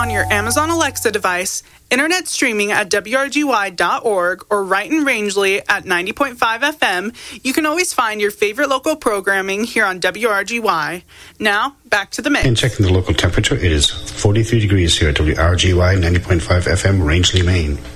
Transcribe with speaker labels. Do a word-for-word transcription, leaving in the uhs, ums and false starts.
Speaker 1: on your Amazon Alexa device, internet streaming at W R G Y dot org, or right in Rangeley at ninety point five F M, you can always find your favorite local programming here on W R G Y. Now, back to the mix.
Speaker 2: And checking the local temperature, it is forty-three degrees here at W R G Y ninety point five F M, Rangeley, Maine.